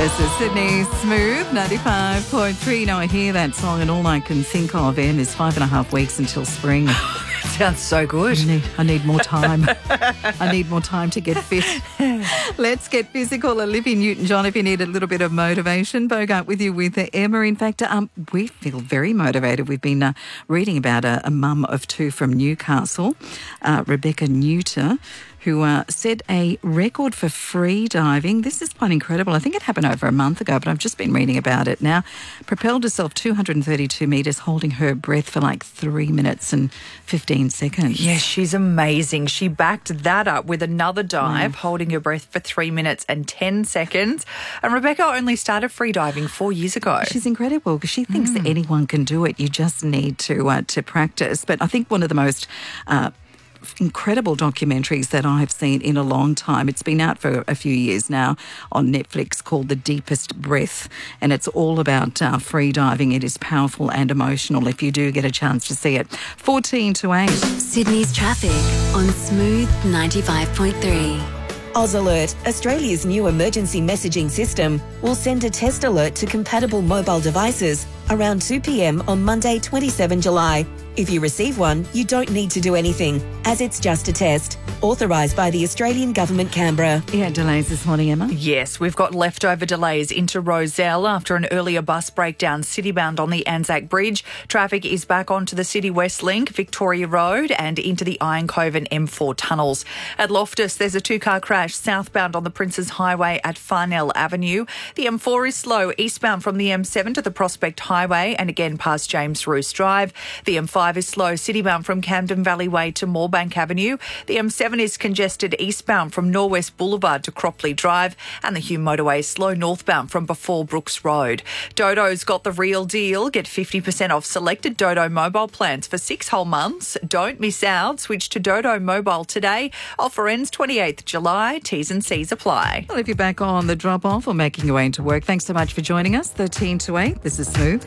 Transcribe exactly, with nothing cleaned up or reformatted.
This is Sydney Smooth, ninety-five point three. You know, I hear that song and all I can think of, Em, is five and a half weeks until spring. Sounds so good. I need, I need more time. I need more time to get fit. Let's get physical. Olivia Newton-John, if you need a little bit of motivation. Bogart with you with Emma. In fact, um, we feel very motivated. We've been uh, reading about a, a mum of two from Newcastle, uh, Rebecca Newter, who uh, set a record for free diving. This is quite incredible. I think it happened over a month ago, but I've just been reading about it now. Propelled herself two hundred thirty-two metres, holding her breath for like three minutes and fifteen seconds. Yes, she's amazing. She backed that up with another dive, Wow. holding her breath for three minutes and ten seconds. And Rebecca only started free diving four years ago. She's incredible because she thinks that anyone can do it. You just need to uh, to practice. But I think one of the most uh, incredible documentaries that I've seen in a long time. It's been out for a few years now on Netflix, called The Deepest Breath, and it's all about uh, free diving. It is powerful and emotional if you do get a chance to see it. fourteen to eight. Sydney's traffic on Smooth ninety-five point three. AusAlert, Australia's new emergency messaging system, will send a test alert to compatible mobile devices around two p.m. on Monday, the twenty-seventh of July. If you receive one, you don't need to do anything, as it's just a test. Authorised by the Australian Government, Canberra. You had delays this morning, Emma? Yes, we've got leftover delays into Rozelle after an earlier bus breakdown citybound on the Anzac Bridge. Traffic is back onto the City West Link, Victoria Road, and into the Iron Cove and M four tunnels. At Loftus, there's a two-car crash southbound on the Princes Highway at Farnell Avenue. The M four is slow eastbound from the M seven to the Prospect Highway and again past James Roos Drive. The M five is slow citybound from Camden Valley Way to Moorebank Avenue. The M seven is congested eastbound from Norwest Boulevard to Cropley Drive, and the Hume Motorway is slow northbound from before Brooks Road. Dodo's got the real deal. Get fifty percent off selected Dodo mobile plans for six whole months. Don't miss out. Switch to Dodo Mobile today. Offer ends twenty-eighth of July. T's and C's apply. Well, if you're back on the drop-off or making your way into work, thanks so much for joining us. thirteen to eight. This is Smooth.